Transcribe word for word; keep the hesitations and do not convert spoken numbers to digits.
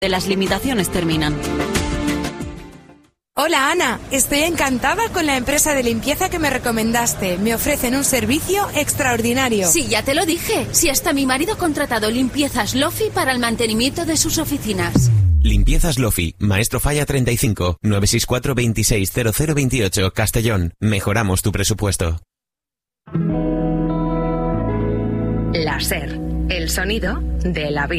Las limitaciones terminan. Hola Ana, estoy encantada con la empresa de limpieza que me recomendaste. Me ofrecen un servicio extraordinario. Sí, ya te lo dije. Si hasta mi marido ha contratado Limpiezas Lofi para el mantenimiento de sus oficinas. Limpiezas Lofi, Maestro Falla treinta y cinco, nueve seis cuatro, veintiséis, cero cero veintiocho, Castellón. Mejoramos tu presupuesto. La SER, el sonido de la vida.